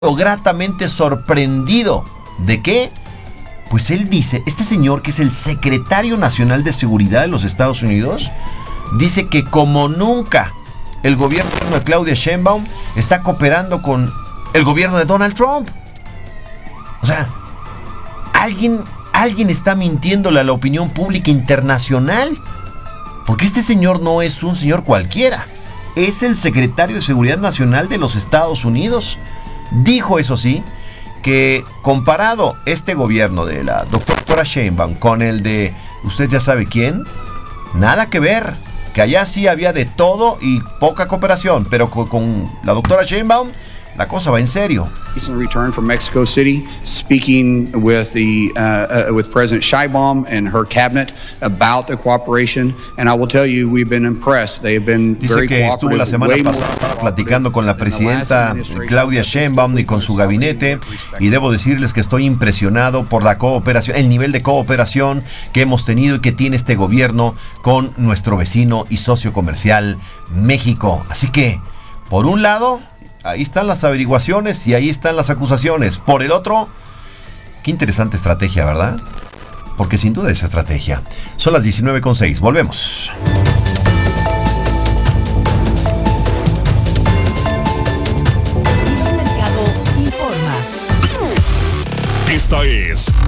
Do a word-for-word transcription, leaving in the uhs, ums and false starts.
gratamente sorprendido. ¿De qué? Pues él dice, este señor que es el secretario nacional de seguridad de los Estados Unidos, dice que como nunca el gobierno de Claudia Sheinbaum está cooperando con el gobierno de Donald Trump. O sea, alguien, alguien está mintiéndole a la opinión pública internacional, porque este señor no es un señor cualquiera, es el secretario de Seguridad Nacional de los Estados Unidos. Dijo, eso sí, que comparado este gobierno de la doctora Sheinbaum con el de usted ya sabe quién, nada que ver, que allá sí había de todo y poca cooperación, pero con, con la doctora Sheinbaum la cosa va en serio. Recently returned from Mexico City, speaking with the uh, uh, with President Sheinbaum and her cabinet about the cooperation, and I will tell you, we've been impressed. They have been Dice very que estuvo la semana pasada platicando con la presidenta Claudia Sheinbaum y con su gabinete, y debo decirles que estoy impresionado por la cooperación, el nivel de cooperación que hemos tenido y que tiene este gobierno con nuestro vecino y socio comercial México. Así que, por un lado, ahí están las averiguaciones y ahí están las acusaciones. Por el otro, qué interesante estrategia, ¿verdad? Porque sin duda es estrategia. Son las diecinueve con seis. Volvemos. Esta es